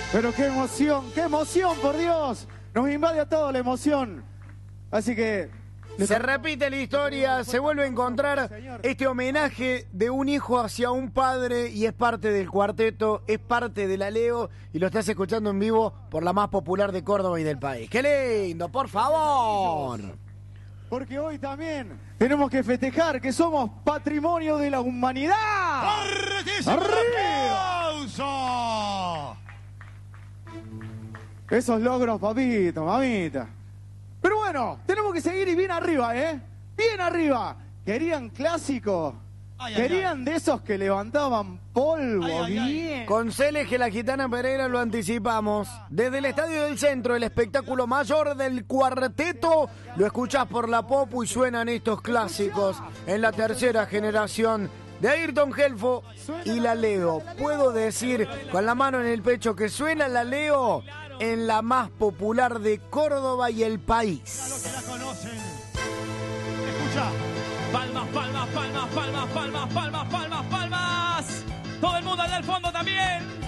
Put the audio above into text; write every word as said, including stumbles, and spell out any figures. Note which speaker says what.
Speaker 1: Pero qué emoción, qué emoción, por Dios. Nos invade a todos la emoción. Así que...
Speaker 2: Se repite la historia, se vuelve a encontrar este homenaje de un hijo hacia un padre y es parte del cuarteto, es parte de la Leo y lo estás escuchando en vivo por la más popular de Córdoba y del país. ¡Qué lindo, por favor!
Speaker 1: Porque hoy también tenemos que festejar que somos patrimonio de la humanidad.
Speaker 3: ¡Arriba!
Speaker 1: Esos logros, papito, mamita. Pero bueno, tenemos que seguir y bien arriba, ¿eh? Bien arriba. ¿Querían clásicos? Ay, ¿Querían ay, de esos que levantaban polvo? Ay, ay, bien.
Speaker 2: Ay. Con Celeste la Gitana Pereira lo anticipamos. Desde el Estadio del Centro, el espectáculo mayor del cuarteto, lo escuchás por la Popu y suenan estos clásicos en la tercera generación de Ayrton Helfo y la Leo. Puedo decir con la mano en el pecho que suena la Leo en la más popular de Córdoba y el país.
Speaker 3: Claro que la conocen. Escucha.
Speaker 4: Palmas, palmas, palmas, palmas, palmas, palmas, palmas, palmas. Todo el mundo allá al fondo también.